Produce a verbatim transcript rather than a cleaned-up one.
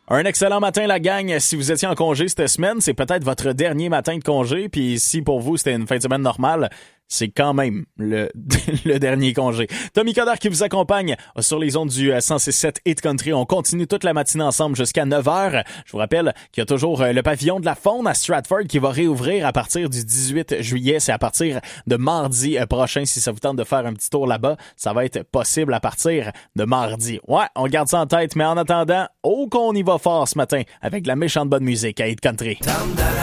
Un excellent matin, la gang. Si vous étiez en congé cette semaine, c'est peut-être votre dernier matin de congé. Puis si pour vous, c'était une fin de semaine normale, c'est quand même le, le dernier congé. Tommy Coderre qui vous accompagne sur les ondes du cent six sept Hit Country. On continue toute la matinée ensemble jusqu'à neuf heures. Je vous rappelle qu'il y a toujours le pavillon de la faune à Stratford qui va réouvrir à partir du dix-huit juillet. C'est à partir de mardi prochain. Si ça vous tente de faire un petit tour là-bas, ça va être possible à partir de mardi. Ouais, on garde ça en tête. Mais en attendant, oh qu'on y va fort ce matin avec de la méchante bonne musique à Hit Country.